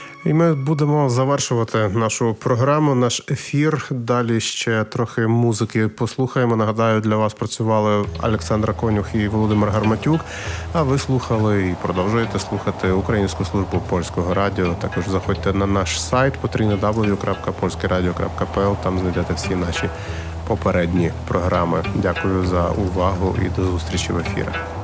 І ми будемо завершувати нашу програму, наш ефір. Далі ще трохи музики послухаємо. Нагадаю, для вас працювали Олександра Конюх і Володимир Гарматюк. А ви слухали і продовжуєте слухати Українську службу польського радіо. Також заходьте на наш сайт www.polskieradio.pl. Там знайдете всі наші попередні програми. Дякую за увагу і до зустрічі в ефірах.